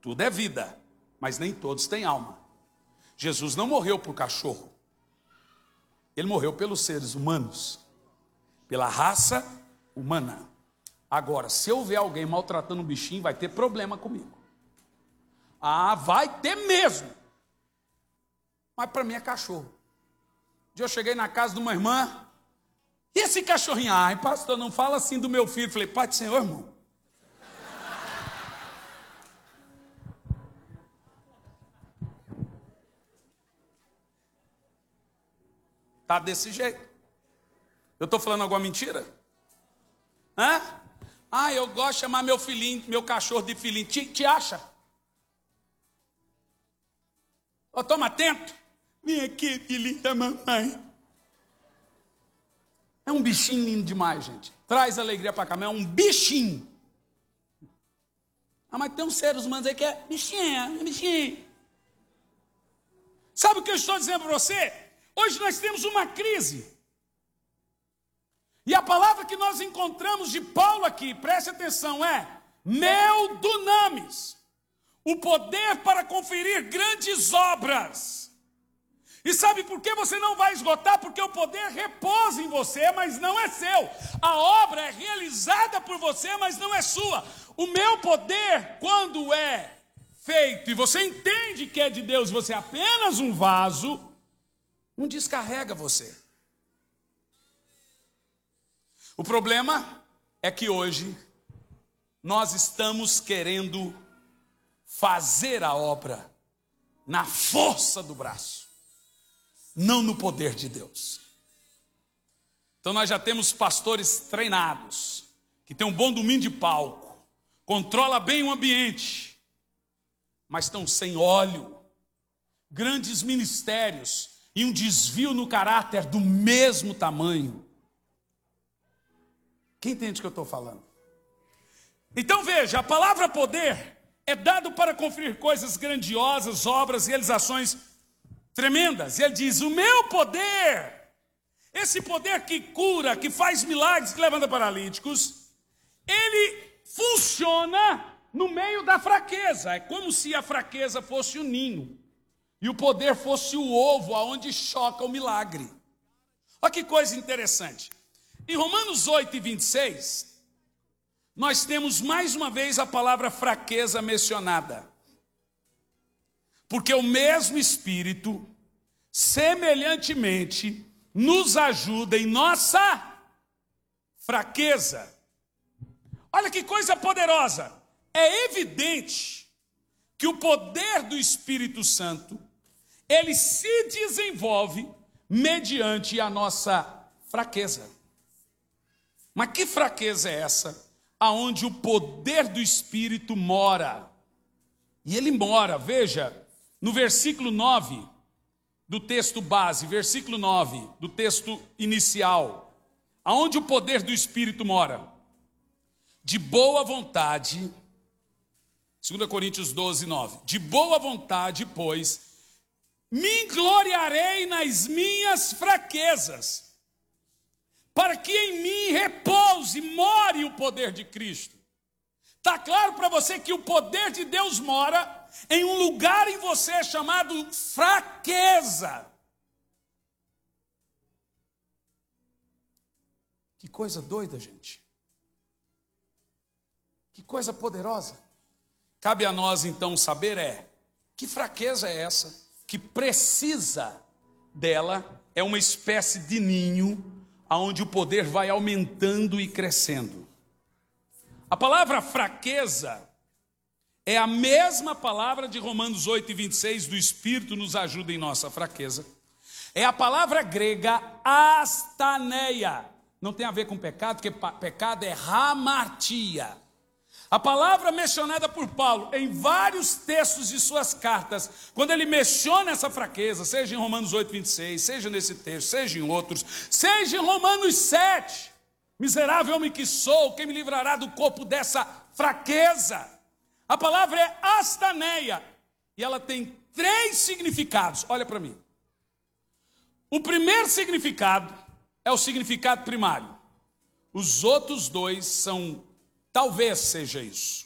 Tudo é vida, mas nem todos têm alma. Jesus não morreu por cachorro. Ele morreu pelos seres humanos, pela raça humana. Agora, se eu ver alguém maltratando um bichinho, vai ter problema comigo. Ah, vai ter mesmo. Mas para mim é cachorro. Um dia eu cheguei na casa de uma irmã, e esse cachorrinho? Ai, pastor, não fala assim do meu filho. Falei, Pai do Senhor, irmão. Tá desse jeito. Eu estou falando alguma mentira? Hã? Ah, eu gosto de chamar meu filhinho, meu cachorro de filhinho. Te acha? Ô, toma atento. Vem aqui, filhinho da mamãe. É um bichinho lindo demais, gente. Traz alegria para cá, mas é um bichinho. Ah, mas tem uns seres humanos aí que é bichinho. Sabe o que eu estou dizendo para você? Hoje nós temos uma crise. E a palavra que nós encontramos de Paulo aqui, preste atenção, é meu dunamis, o poder para conferir grandes obras. E sabe por que você não vai esgotar? Porque o poder repousa em você, mas não é seu. A obra é realizada por você, mas não é sua. O meu poder, quando é feito, e você entende que é de Deus, você é apenas um vaso, não descarrega você. O problema é que hoje nós estamos querendo fazer a obra na força do braço, não no poder de Deus. Então nós já temos pastores treinados, que têm um bom domínio de palco, controla bem o ambiente, mas estão sem óleo, grandes ministérios e um desvio no caráter do mesmo tamanho. Quem entende o que eu estou falando? Então veja, a palavra poder é dado para conferir coisas grandiosas, obras, realizações tremendas. E ele diz, o meu poder, esse poder que cura, que faz milagres, que levanta paralíticos, ele funciona no meio da fraqueza. É como se a fraqueza fosse o ninho e o poder fosse o ovo aonde choca o milagre. Olha que coisa interessante. Em Romanos 8 e 26, nós temos mais uma vez a palavra fraqueza mencionada. Porque o mesmo Espírito, semelhantemente, nos ajuda em nossa fraqueza. Olha que coisa poderosa. É evidente que o poder do Espírito Santo, ele se desenvolve mediante a nossa fraqueza. Mas que fraqueza é essa? Aonde o poder do Espírito mora. E ele mora, veja, no versículo 9 do texto base, versículo 9 do texto inicial. Aonde o poder do Espírito mora? De boa vontade, 2 Coríntios 12, 9. De boa vontade, pois, me gloriarei nas minhas fraquezas, para que em mim repouse, more o poder de Cristo. Está claro para você que o poder de Deus mora em um lugar em você chamado fraqueza. Que coisa doida, gente. Que coisa poderosa. Cabe a nós então saber que fraqueza é essa que precisa dela, é uma espécie de ninho onde o poder vai aumentando e crescendo. A palavra fraqueza é a mesma palavra de Romanos 8 e 26, do Espírito nos ajuda em nossa fraqueza. É a palavra grega astaneia. Não tem a ver com pecado, porque pecado é hamartia. A palavra mencionada por Paulo em vários textos de suas cartas, quando ele menciona essa fraqueza, seja em Romanos 8, 26, seja nesse texto, seja em outros, seja em Romanos 7, miserável homem que sou, quem me livrará do corpo dessa fraqueza? A palavra é astaneia, e ela tem 3 significados, olha para mim. O primeiro significado é o significado primário, os outros 2 são talvez seja isso.